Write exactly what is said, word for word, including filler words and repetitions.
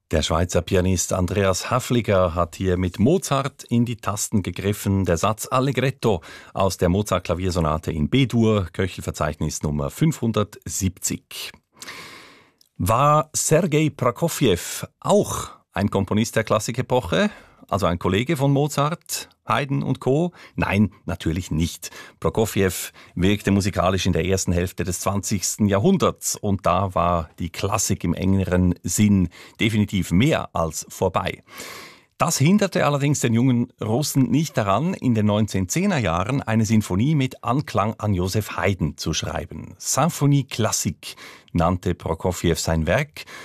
Der Schweizer Pianist Andreas Hafliger hat hier mit Mozart in die Tasten gegriffen. Der Satz Allegretto aus der Mozart-Klaviersonate in B-Dur, Köchelverzeichnis Nummer fünfhundertsiebzig. War Sergei Prokofjew auch ein Komponist der Klassikepoche? Also ein Kollege von Mozart, Haydn und Co.? Nein, natürlich nicht. Prokofjew wirkte musikalisch in der ersten Hälfte des zwanzigsten Jahrhunderts und da war die Klassik im engeren Sinn definitiv mehr als vorbei. Das hinderte allerdings den jungen Russen nicht daran, in den neunzehnhundertzehner Jahren eine Sinfonie mit Anklang an Joseph Haydn zu schreiben. Symphonie Classique nannte Prokofjew sein Werk